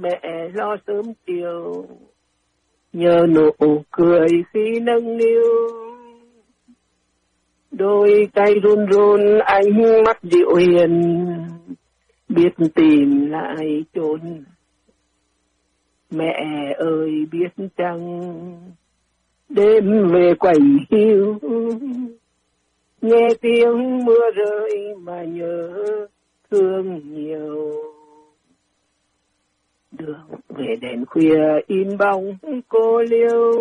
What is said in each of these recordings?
Mẹ lo sớm chiều, nhờ nụ cười khi nâng niu. Đôi tay run run ánh mắt dịu hiền, biết tìm lại chốn. Mẹ ơi biết chăng đêm về quạnh hiu, nghe tiếng mưa rơi mà nhớ thương nhiều. Đường về đèn khuya in bóng cô liêu,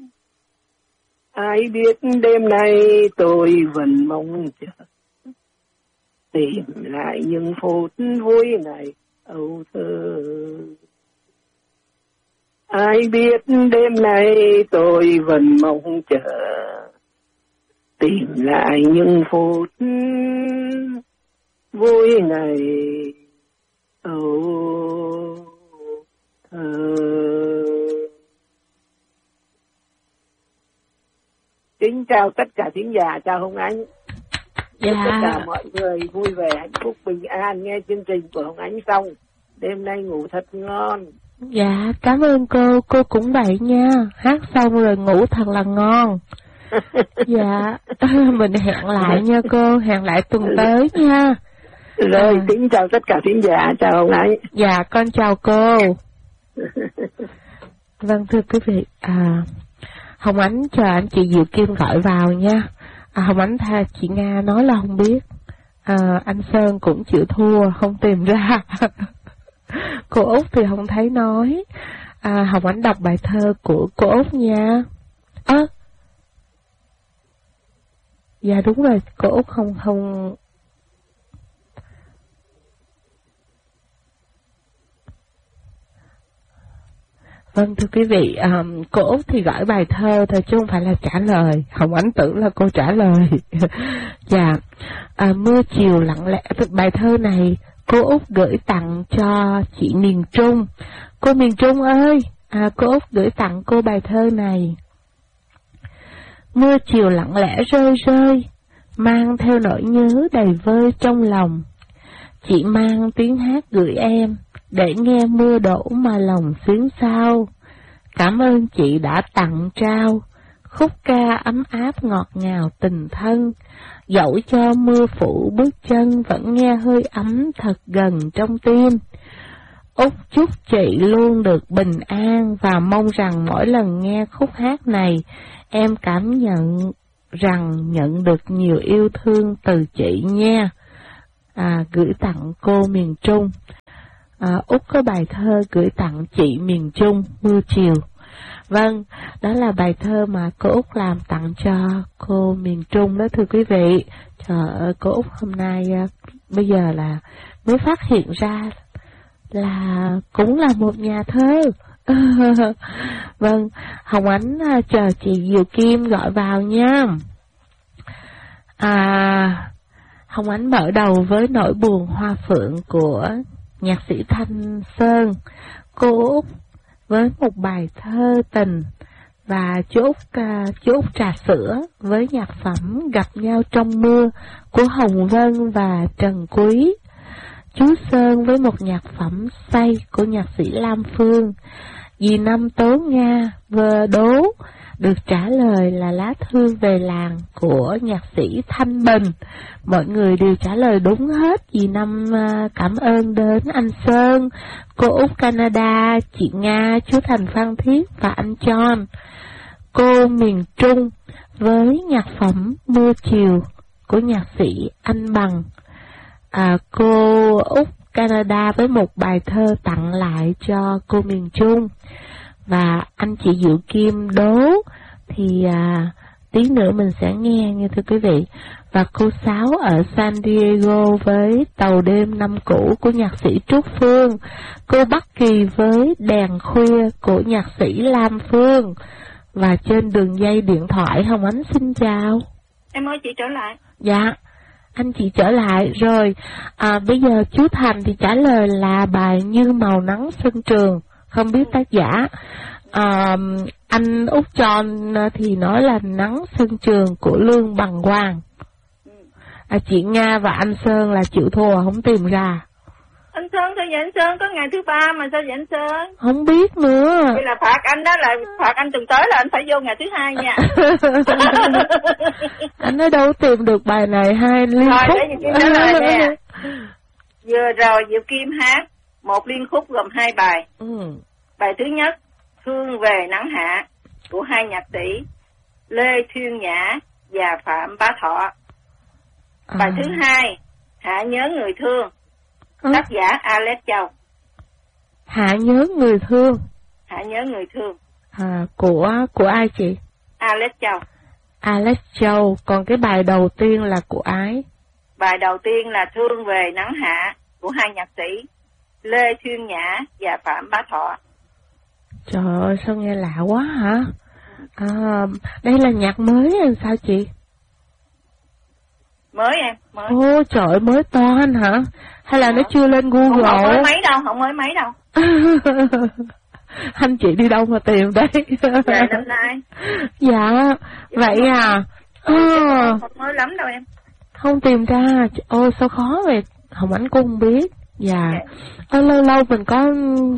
ai biết đêm nay tôi vẫn mong chờ tìm lại những phút vui ngày âu thơ. Ai biết đêm nay tôi vẫn mong chờ tìm lại những phút vui ngày âu thơ. Kính chào tất cả thính giả, chào Hồng Ánh. Dạ. Tất cả mọi người vui vẻ, hạnh phúc, bình an nghe chương trình của Hồng Ánh xong. Đêm nay ngủ thật ngon. Dạ, cảm ơn cô cũng vậy nha. Hát xong rồi ngủ thật là ngon. Dạ, mình hẹn lại nha cô, hẹn lại tuần tới nha. Rồi, kính chào tất cả thính giả, chào Hồng Ánh. Dạ, con chào cô. Vâng, thưa quý vị, Hồng Ánh chờ anh chị Diệu Kim gọi vào nha. Hồng Ánh tha chị Nga nói là không biết. Anh Sơn cũng chịu thua, không tìm ra. Cô Út thì không thấy nói. Hồng Ánh đọc bài thơ của cô Út nha. Dạ đúng rồi, cô Út không. Vâng thưa quý vị, cô Út thì gửi bài thơ thôi chứ không phải là trả lời. Hồng Ánh tưởng là cô trả lời. Dạ, mưa chiều lặng lẽ. Bài thơ này cô Út gửi tặng cho chị miền Trung. Cô miền Trung ơi, cô Út gửi tặng cô bài thơ này. Mưa chiều lặng lẽ rơi rơi, mang theo nỗi nhớ đầy vơi trong lòng. Chị mang tiếng hát gửi em, để nghe mưa đổ mà lòng xuyến sao. Cảm ơn chị đã tặng trao khúc ca ấm áp ngọt ngào tình thân. Dẫu cho mưa phủ bước chân vẫn nghe hơi ấm thật gần trong tim. Út chúc chị luôn được bình an và mong rằng mỗi lần nghe khúc hát này em cảm nhận rằng nhận được nhiều yêu thương từ chị nha. Gửi tặng cô miền Trung. Út có bài thơ gửi tặng chị miền Trung mưa chiều. Vâng, đó là bài thơ mà cô Út làm tặng cho cô miền Trung đó thưa quý vị. Trời ơi, cô Út hôm nay bây giờ là mới phát hiện ra là cũng là một nhà thơ. Vâng, Hồng Ánh chờ chị Diệu Kim gọi vào nha. Hồng Ánh mở đầu với nỗi buồn hoa phượng của nhạc sĩ Thanh Sơn. Cô Út với một bài thơ tình và chú Út trà sữa với nhạc phẩm Gặp nhau trong mưa của Hồng Vân và Trần Quý. Chú Sơn với một nhạc phẩm Say của nhạc sĩ Lam Phương. Dì Năm Tố Nga vơ đố được trả lời là lá thư về làng của nhạc sĩ Thanh Bình. Mọi người đều trả lời đúng hết. Dì Năm cảm ơn đến anh Sơn, cô Út Canada, chị Nga, chú Thành Phan Thiết và anh John. Cô miền Trung với nhạc phẩm Mưa Chiều của nhạc sĩ Anh Bằng. Cô Út Canada với một bài thơ tặng lại cho cô miền Trung. Và anh chị Diệu Kim đố thì tí nữa mình sẽ nghe nha thưa quý vị. Và cô Sáu ở San Diego với Tàu Đêm Năm Cũ của nhạc sĩ Trúc Phương. Cô Bắc Kỳ với Đèn Khuya của nhạc sĩ Lam Phương. Và trên đường dây điện thoại Hồng Ánh xin chào. Em ơi chị trở lại. Dạ, anh chị trở lại rồi. Bây giờ chú Thành thì trả lời là bài Như Màu Nắng Sân Trường, không biết tác giả. Anh Út Tròn thì nói là Nắng Sân Trường của Lương Bằng Quang. Chị Nga và anh Sơn là chịu thua, không tìm ra. Anh Sơn sao vậy anh Sơn? Có ngày thứ ba mà sao vậy anh Sơn? Không biết nữa. Vậy là phạt anh đó, là phạt anh tuần tới là anh phải vô ngày thứ hai nha. Anh nói đâu tìm được bài này hai liên rồi, khúc. để Diệu Kim trả lời nè. Vừa rồi Diệu Kim hát một liên khúc gồm 2 bài. Bài thứ nhất Thương về nắng hạ của 2 nhạc sĩ Lê Thuyên Nhã và Phạm Bá Thọ. Bài thứ hai Hạ nhớ người thương, tác giả Alex Châu. Hạ nhớ người thương. Hạ nhớ người thương. Của ai chị? Alex Châu. Alex Châu. Còn cái bài đầu tiên là của ai? Bài đầu tiên là Thương về nắng hạ của 2 nhạc sĩ Lê Thuyên Nhã và Phạm Bá Thọ. Trời ơi, sao nghe lạ quá hả? Đây là nhạc mới hay sao chị? Mới em, mới. Ô trời ơi, mới toan hả? Hay là nó chưa lên Google? Không mới mấy đâu, không mới mấy đâu. Anh chị đi đâu mà tìm đây? Dạ, năm nay. Dạ, vậy à? Không mới lắm đâu em. Không tìm ra, ô sao khó vậy? Hồng Ánh cũng không biết. Dạ. Lâu lâu mình có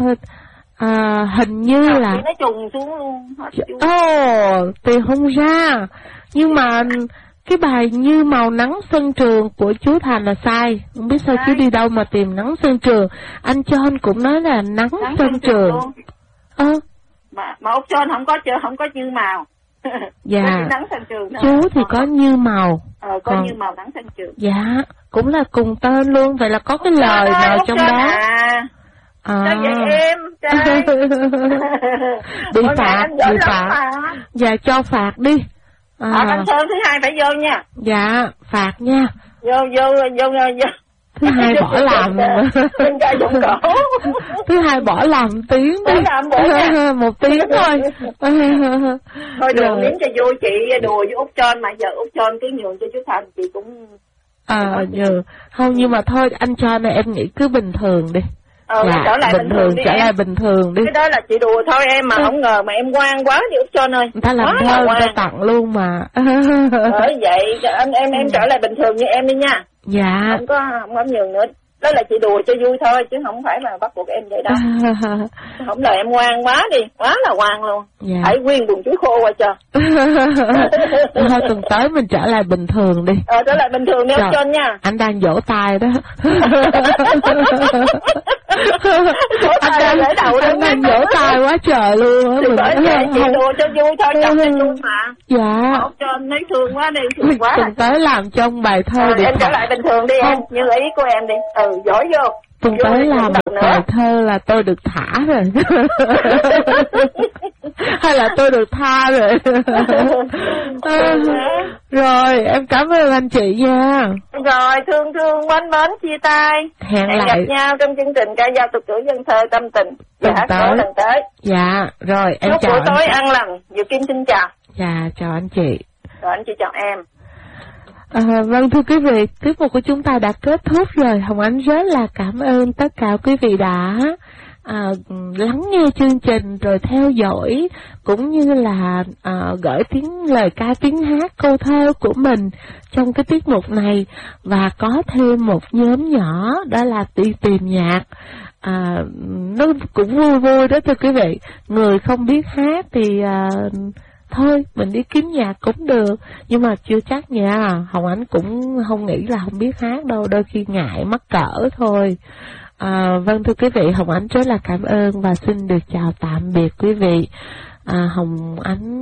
hình như là nó trùng xuống luôn hết. tìm không ra. Nhưng mà cái bài Như màu nắng sân trường của chú Thành là sai. Không biết sao chú đi đâu mà tìm nắng sân trường. Anh John cũng nói là nắng sân trường. Mà Úc John không có Như màu. Dạ. Nắng sân trường đó. Chú thì có Như màu. Có Như màu nắng sân trường. Dạ, cũng là cùng tên luôn. Vậy là có cái lời nào trong đó? Sao vậy em? Bị phạt. Dạ, cho phạt đi. Anh Sơn thứ hai phải vô nha. Dạ, phạt nha. Vô. Thứ hai bỏ làm. Thứ hai bỏ làm tiếng đi. Một tiếng thôi. Thôi đùa miếng cho vui, chị đùa với Út John mà giờ Út John cứ nhường cho chú Thành chị cũng. Không, nhưng mà thôi anh cho này em nghĩ cứ bình thường đi. Trở lại bình thường đi, trở lại bình thường đi. Cái đó là chị đùa thôi em, mà không ngờ mà em ngoan quá đi Út John ơi. Người ta làm thơ người ta tặng luôn mà. Bởi vậy em trở lại bình thường như em đi nha. Dạ. Không có nhường nữa. Đó là chị đùa cho vui thôi chứ không phải là bắt buộc em vậy đâu. Không là em ngoan quá đi, quá là ngoan luôn. Dạ. Hãy nguyên buồn chuối khô qua cho. Thôi tuần tới mình trở lại bình thường đi. Trở lại bình thường đi Út John nha. Anh đang vỗ tay đó. Anh đang vỗ tay quá trời luôn á. Bởi vậy chị đùa cho vui thôi, chọc cho vui mà. Dạ. Út John thấy thương quá đi, thương quá. Tuần tới làm trong bài thơ đi. Em trở lại bình thường đi em, như ý của em đi. Giỏi vô. Tuần tới làm một bài thơ là tôi được thả rồi. Hay là tôi được tha rồi. Rồi, em cảm ơn anh chị nha. Rồi, thương mến chia tay. Hẹn lại gặp nhau trong chương trình ca dao tục ngữ dân thơ tâm tình. Tuần tới. Dạ, rồi em chào. Lúc buổi tối ăn lành, Diệu Kim xin chào. Dạ, chào anh chị. Rồi anh chị chào em. Vâng thưa quý vị, tiết mục của chúng ta đã kết thúc rồi. Hồng Ánh rất là cảm ơn tất cả quý vị đã lắng nghe chương trình rồi theo dõi, cũng như là gửi lời ca tiếng hát câu thơ của mình trong cái tiết mục này. Và có thêm một nhóm nhỏ đó là đi tìm nhạc. Nó cũng vui vui đó thưa quý vị. Người không biết hát thì thôi mình đi kiếm nhạc cũng được, nhưng mà chưa chắc nha. Hồng Ánh cũng không nghĩ là không biết hát đâu, đôi khi ngại mắc cỡ thôi. Vâng thưa quý vị, Hồng Ánh rất là cảm ơn và xin được chào tạm biệt quý vị. Hồng Ánh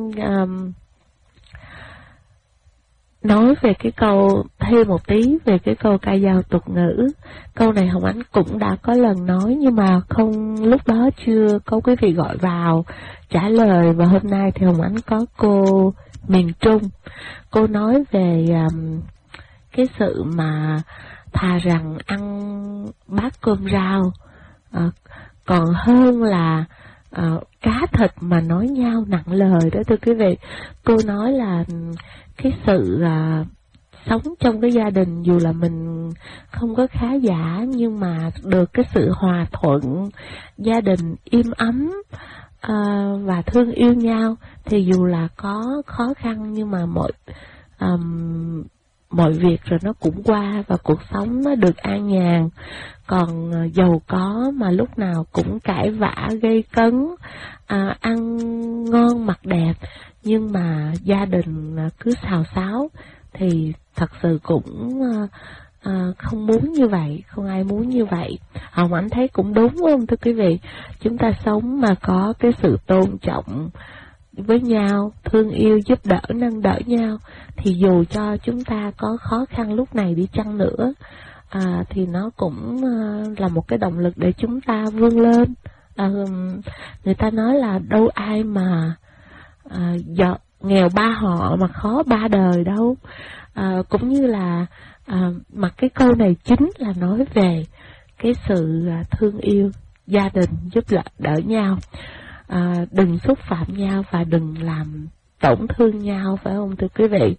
nói về cái câu, thêm một tí về cái câu ca dao tục ngữ. Câu này Hồng Ánh cũng đã có lần nói, nhưng mà không, lúc đó chưa có quý vị gọi vào trả lời. Và hôm nay thì Hồng Ánh có cô miền Trung. Cô nói về cái sự mà thà rằng ăn bát cơm rau còn hơn là cá thịt mà nói nhau nặng lời đó thưa quý vị. Cô nói là cái sự sống trong cái gia đình, dù là mình không có khá giả, nhưng mà được cái sự hòa thuận, gia đình im ấm và thương yêu nhau, thì dù là có khó khăn nhưng mà mọi việc rồi nó cũng qua và cuộc sống nó được an nhàn. Còn giàu có mà lúc nào cũng cãi vã gây cấn, ăn ngon mặc đẹp nhưng mà gia đình cứ xào xáo thì thật sự cũng không muốn như vậy, không ai muốn như vậy. Hồng Ánh thấy cũng đúng không thưa quý vị? Chúng ta sống mà có cái sự tôn trọng với nhau, thương yêu, giúp đỡ, nâng đỡ nhau, thì dù cho chúng ta có khó khăn lúc này đi chăng nữa, thì nó cũng là một cái động lực để chúng ta vươn lên. Người ta nói là đâu ai mà nghèo ba họ mà khó ba đời đâu. Cũng như là mà cái câu này chính là nói về cái sự thương yêu, gia đình giúp đỡ nhau, đừng xúc phạm nhau và đừng làm tổn thương nhau, phải không thưa quý vị?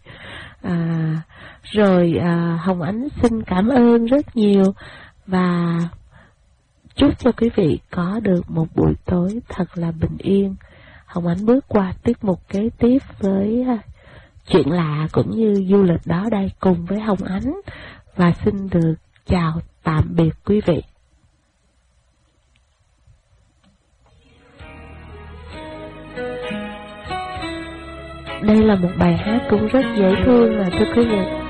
Rồi Hồng Ánh xin cảm ơn rất nhiều và chúc cho quý vị có được một buổi tối thật là bình yên. Hồng Ánh bước qua tiết mục kế tiếp với chuyện lạ cũng như du lịch đó đây cùng với Hồng Ánh, và xin được chào tạm biệt quý vị. Đây là một bài hát cũng rất dễ thương mà thưa quý vị.